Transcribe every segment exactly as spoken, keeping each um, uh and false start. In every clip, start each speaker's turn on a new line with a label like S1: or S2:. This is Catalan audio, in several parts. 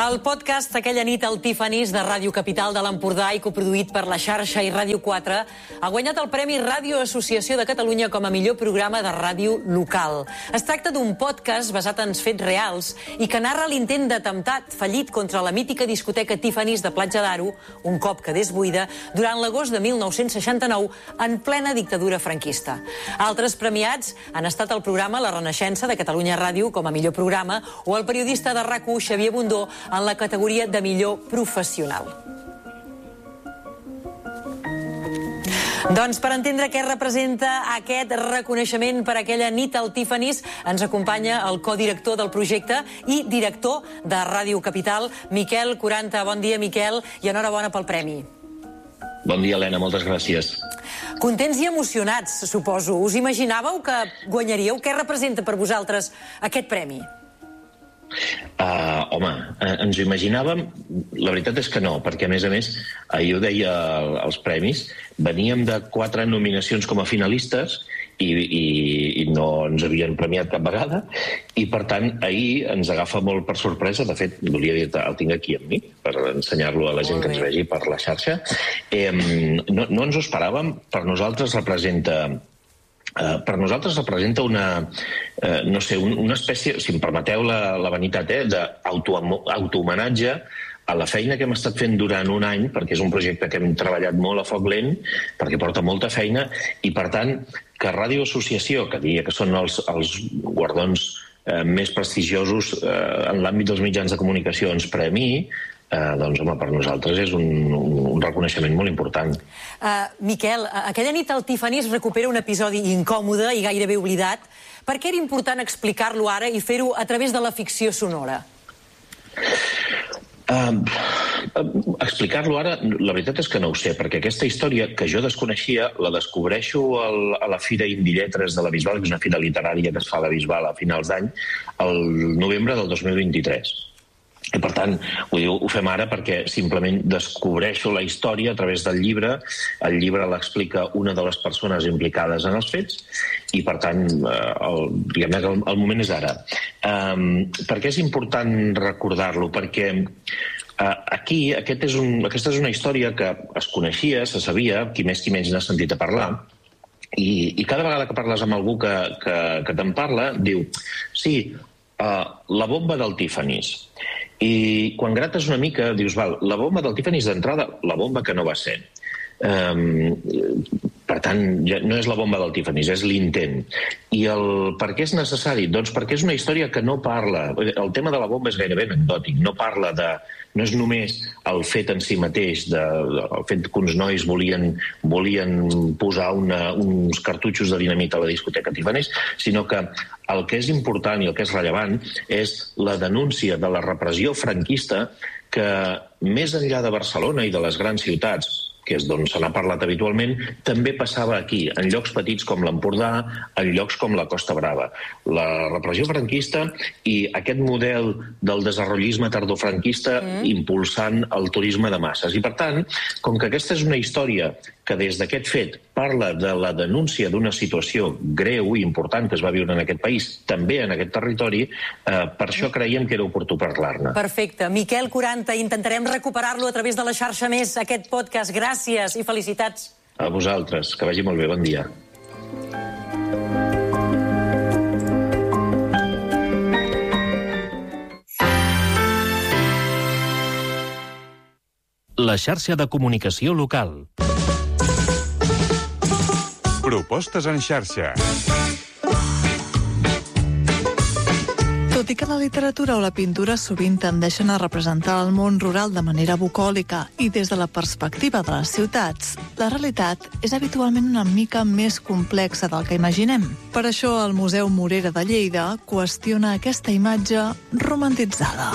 S1: El podcast Aquella nit al Tiffany's de Ràdio Capital de l'Empordà i coproduït per La Xarxa i Ràdio quatre ha guanyat el Premi Ràdio Associació de Catalunya com a millor programa de ràdio local. Es tracta d'un podcast basat en fets reals i que narra l'intent d'atemptat fallit contra la mítica discoteca Tiffany's de Platja d'Aro, un cop quedés buida, durant l'agost de mil nou-cents seixanta-nou en plena dictadura franquista. Altres premiats han estat el programa La Renaixença de Catalunya Ràdio com a millor programa o el periodista de RAC u Xavier Bundó en la categoria de millor professional. Doncs per entendre què representa aquest reconeixement per aquella nit al Tiffany's, ens acompanya el codirector del projecte i director de Ràdio Capital, Miquel Quaranta. Bon dia, Miquel, i enhorabona pel premi.
S2: Bon dia, Helena, moltes gràcies.
S1: Contents i emocionats, suposo. Us imaginàveu que guanyaríeu? Què representa per vosaltres aquest premi?
S2: Uh, home, uh, ens ho imaginàvem, la veritat és que no, perquè a més a més, ahir ho deia als premis, veníem de quatre nominacions com a finalistes i, i, i no ens havien premiat cap vegada, i per tant ahir ens agafa molt per sorpresa. De fet, volia dir, el tinc aquí amb mi per ensenyar-lo a la gent que ens vegi per la xarxa. Eh, no, no ens ho esperàvem. Per nosaltres representa Uh, per nosaltres representa una, uh, no sé, un, una espècie, si em permeteu la, la vanitat, eh, d'autohomenatge a la feina que hem estat fent durant un any, perquè és un projecte que hem treballat molt a foc lent, perquè porta molta feina, i per tant, que Ràdio Associació, que diria que són els, els guardons eh, més prestigiosos eh, en l'àmbit dels mitjans de comunicació, ens premiï, Uh, doncs, home, per nosaltres és un, un, un reconeixement molt important.
S1: Uh, Miquel, aquella nit al Tiffany's recupera un episodi incòmode i gairebé oblidat. Per què era important explicar-lo ara i fer-ho a través de la ficció sonora?
S2: Uh, explicar-lo ara, la veritat és que no ho sé, perquè aquesta història que jo desconeixia la descobreixo al, a la Fira Indie Lletres de la Bisbal, que és una fira literària que es fa a la Bisbal a finals d'any, el novembre del dos mil vint-i-tres. I per tant, vull dir, ho fem ara perquè simplement descobreixo la història a través del llibre. El llibre l'explica una de les persones implicades en els fets i per tant, el, diguem-ne que el, el moment és ara. Um, per què és important recordar-lo? Perquè uh, aquí, aquest és un, aquesta és una història que es coneixia, se sabia, qui més qui menys n'ha sentit a parlar, i, i cada vegada que parles amb algú que, que, que te'n parla, diu, sí, uh, la bomba del Tiffany's. I quan grates una mica, dius, val, la bomba del Tiffany's d'entrada, la bomba que no va ser. Um, per tant, ja no és la bomba del Tiffany's, és l'intent. I el per què és necessari? Doncs perquè és una història que no parla... El tema de la bomba és gairebé anecdòtic, no parla de... No és només el fet en si mateix, de, el fet que uns nois volien, volien posar una, uns cartutxos de dinamita a la discoteca Tiffany's, sinó que el que és important i el que és rellevant és la denúncia de la repressió franquista que, més enllà de Barcelona i de les grans ciutats, que és d'on se n'ha parlat habitualment, també passava aquí, en llocs petits com l'Empordà, en llocs com la Costa Brava. La repressió franquista i aquest model del desenvolupisme tardofranquista mm. impulsant el turisme de masses. I per tant, com que aquesta és una història que des d'aquest fet parla de la denúncia d'una situació greu i important que es va viure en aquest país, també en aquest territori, eh, per això creiem que era oportú parlar-ne.
S1: Perfecte. Miquel Quaranta, intentarem recuperar-lo a través de la xarxa més, aquest podcast. Gràcies i felicitats.
S2: A vosaltres. Que vagi molt bé. Bon dia.
S3: La xarxa de comunicació local.
S4: Propostes en xarxa.
S5: Tot i que la literatura o la pintura sovint tendeixen a representar el món rural de manera bucòlica i des de la perspectiva de les ciutats, la realitat és habitualment una mica més complexa del que imaginem. Per això el Museu Morera de Lleida qüestiona aquesta imatge romantitzada.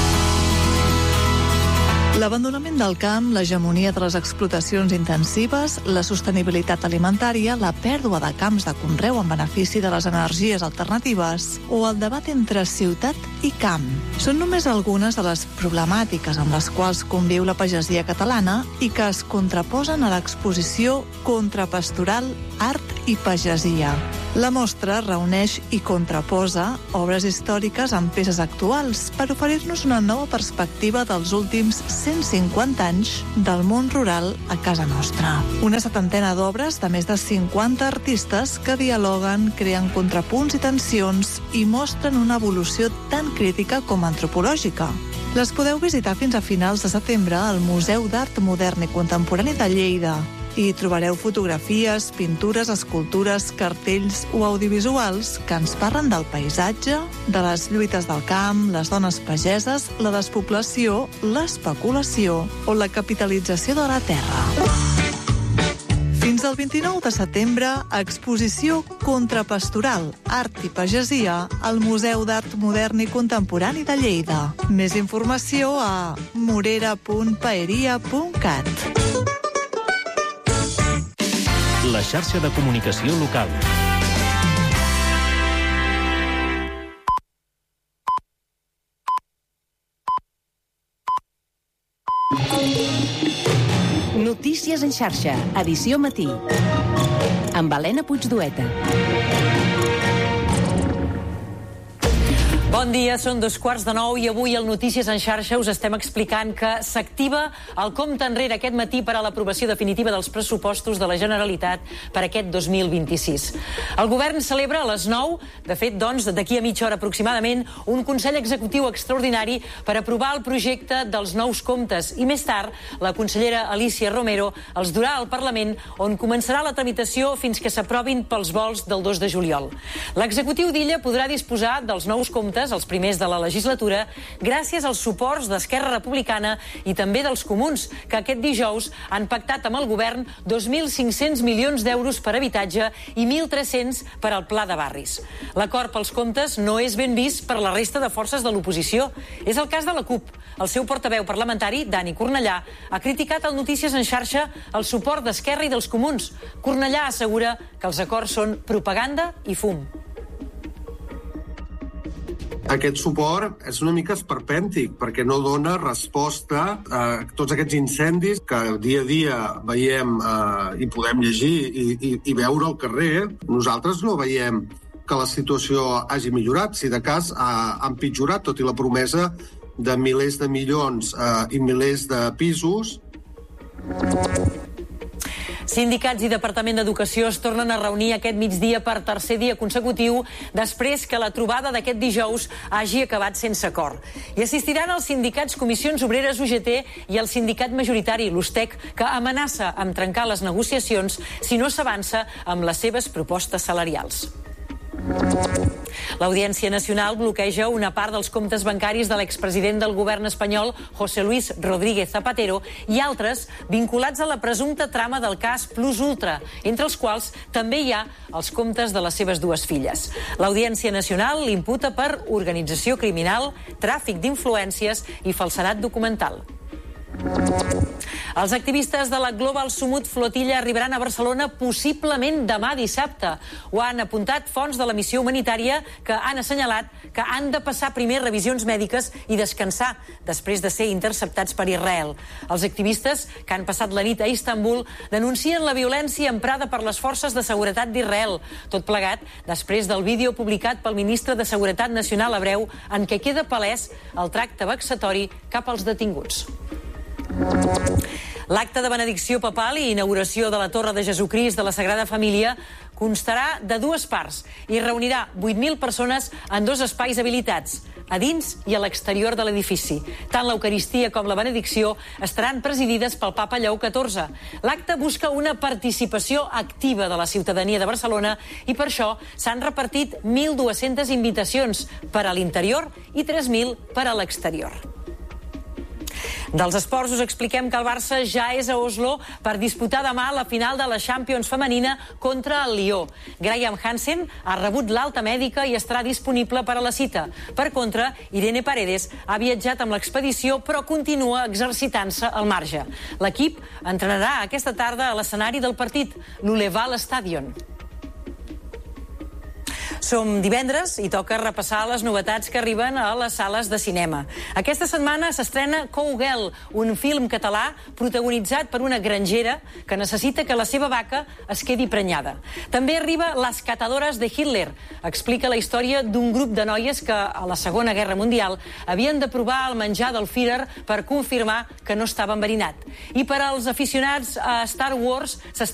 S5: L'abandonament del camp, l'hegemonia de les explotacions intensives, la sostenibilitat alimentària, la pèrdua de camps de conreu en benefici de les energies alternatives o el debat entre ciutat i camp. Són només algunes de les problemàtiques amb les quals conviu la pagesia catalana i que es contraposen a l'exposició Contrapastoral, Art i pagesia. La mostra reuneix i contraposa obres històriques amb peces actuals per oferir-nos una nova perspectiva dels últims cent cinquanta anys del món rural a casa nostra. Una setantena d'obres de més de cinquanta artistes que dialoguen, creen contrapunts i tensions i mostren una evolució tan crítica com antropològica. Les podeu visitar fins a finals de setembre al Museu d'Art Modern i Contemporani de Lleida. Hi trobareu fotografies, pintures, escultures, cartells o audiovisuals que ens parlen del paisatge, de les lluites del camp, les dones pageses, la despoblació, l'especulació o la capitalització de la terra. Fins al vint-i-nou de setembre, exposició Contrapastoral, Art i Pagesia al Museu d'Art Modern i Contemporani de Lleida. Més informació a morera punt paeria punt cat.
S3: La xarxa de comunicació local.
S6: Notícies en xarxa, edició matí. Amb Helena Puigdueta.
S1: Bon dia, són dos quarts de nou i avui al Notícies en xarxa us estem explicant que s'activa el compte enrere aquest matí per a l'aprovació definitiva dels pressupostos de la Generalitat per aquest dos mil vint-i-sis. El govern celebra a les nou, de fet, doncs, d'aquí a mitja hora aproximadament, un Consell Executiu extraordinari per aprovar el projecte dels nous comptes i més tard la consellera Alícia Romero els durà al Parlament on començarà la tramitació fins que s'aprovin pels vols del dos de juliol. L'executiu d'Illa podrà disposar dels nous comptes, els primers de la legislatura, gràcies als suports d'Esquerra Republicana i també dels comuns, que aquest dijous han pactat amb el govern dos mil cinc-cents milions d'euros per habitatge i mil tres-cents per al pla de barris. L'acord pels comptes no és ben vist per la resta de forces de l'oposició. És el cas de la CUP. El seu portaveu parlamentari, Dani Cornellà, ha criticat al Notícies en xarxa el suport d'Esquerra i dels comuns. Cornellà assegura que els acords són propaganda i fum.
S7: Aquest suport és una mica esperpèntic perquè no dona resposta a tots aquests incendis que dia a dia veiem eh, i podem llegir i, i, i veure al carrer. Nosaltres no veiem que la situació hagi millorat, si de cas ha empitjorat, tot i la promesa de milers de milions eh, i milers de pisos.
S1: Sindicats i Departament d'Educació es tornen a reunir aquest migdia per tercer dia consecutiu després que la trobada d'aquest dijous hagi acabat sense acord. Hi assistiran els sindicats Comissions Obreres U G T i el sindicat majoritari, l'USTEC, que amenaça amb trencar les negociacions si no s'avança amb les seves propostes salarials. L'Audiència Nacional bloqueja una part dels comptes bancaris de l'expresident del govern espanyol, José Luis Rodríguez Zapatero, i altres vinculats a la presumpta trama del cas Plus Ultra, entre els quals també hi ha els comptes de les seves dues filles. L'Audiència Nacional l'imputa per organització criminal, tràfic d'influències i falsedat documental. Els activistes de la Global Sumut Flotilla arribaran a Barcelona possiblement demà dissabte. Ho han apuntat fonts de la missió humanitària que han assenyalat que han de passar primer revisions mèdiques i descansar després de ser interceptats per Israel. Els activistes, que han passat la nit a Istanbul, denuncien la violència emprada per les forces de seguretat d'Israel. Tot plegat després del vídeo publicat pel ministre de Seguretat Nacional hebreu en què queda palès el tracte vexatori cap als detinguts. L'acte de benedicció papal i inauguració de la Torre de Jesucrist de la Sagrada Família constarà de dues parts i reunirà vuit mil persones en dos espais habilitats, a dins i a l'exterior de l'edifici. Tant l'Eucaristia com la benedicció estaran presidides pel papa Lleó catorze. L'acte busca una participació activa de la ciutadania de Barcelona i per això s'han repartit mil dues-centes invitacions per a l'interior i tres mil per a l'exterior. Dels esports us expliquem que el Barça ja és a Oslo per disputar demà la final de la Champions femenina contra el Lió. Graham Hansen ha rebut l'alta mèdica i estarà disponible per a la cita. Per contra, Irene Paredes ha viatjat amb l'expedició però continua exercitant-se al marge. L'equip entrenarà aquesta tarda a l'escenari del partit, l'Uleval Stadion. Som divendres i toca repassar les novetats que arriben a les sales de cinema. Aquesta setmana s'estrena Cowgirl, un film català protagonitzat per una grangera que necessita que la seva vaca es quedi prenyada. També arriba Las catadores de Hitler. Explica la història d'un grup de noies que a la Segona Guerra Mundial havien de provar el menjar del Führer per confirmar que no estava enverinat. I per als aficionats a Star Wars s'estrena